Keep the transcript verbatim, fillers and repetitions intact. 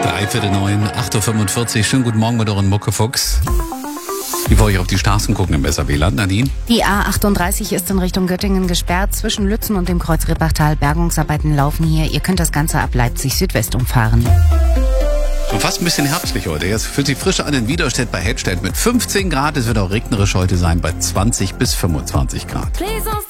Drei Viertel neun, acht Uhr fünfundvierzig. Schönen guten Morgen mit euren Muckefuchs. Bevor ich auf die Straßen gucken im S R B-Land, Nadine. Die A achtunddreißig ist in Richtung Göttingen gesperrt. Zwischen Lützen und dem Kreuz Rippachtal. Bergungsarbeiten laufen hier. Ihr könnt das Ganze ab Leipzig Südwest umfahren. Schon fast ein bisschen herbstlich heute. Es fühlt sich frisch an in Widerstedt bei Hedstedt mit fünfzehn Grad. Es wird auch regnerisch heute sein bei zwanzig bis fünfundzwanzig Grad.